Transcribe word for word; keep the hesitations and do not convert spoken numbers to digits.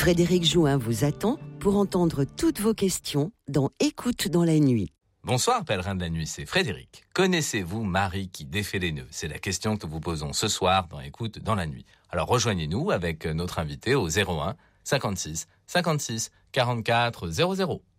Frédéric Jouin vous attend pour entendre toutes vos questions dans Écoute dans la nuit. Bonsoir, pèlerin de la nuit, c'est Frédéric. Connaissez-vous Marie qui défait les nœuds? C'est la question que nous vous posons ce soir dans Écoute dans la nuit. Alors rejoignez-nous avec notre invité au zéro un cinquante-six cinquante-six quarante-quatre zéro zéro.